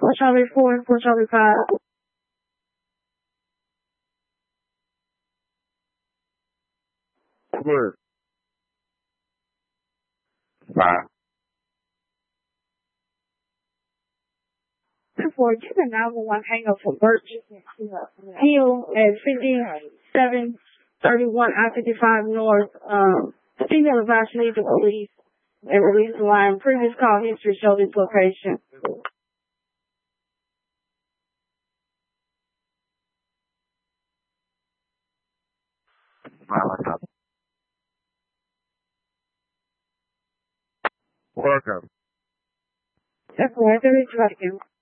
Charlie 4, 4 Charlie 5. Word. 5. 4, give a 911 hang up for Burt Hill at 5731 I-55 North. Female advised leave the police and release the line. Previous call history showed this location. Welcome. That's 4, 32 again.